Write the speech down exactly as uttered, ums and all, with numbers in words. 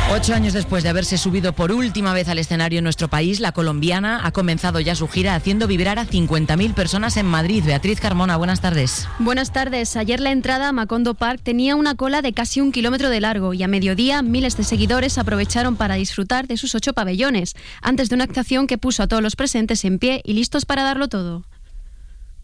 Ocho años después de haberse subido por última vez al escenario en nuestro país, la colombiana ha comenzado ya su gira haciendo vibrar a cincuenta mil personas en Madrid. Beatriz Carmona, buenas tardes. Buenas tardes. Ayer la entrada a Macondo Park tenía una cola de casi un kilómetro de largo y a mediodía miles de seguidores aprovecharon para disfrutar de sus ocho pabellones, antes de una actuación que puso a todos los presentes en pie y listos para darlo todo.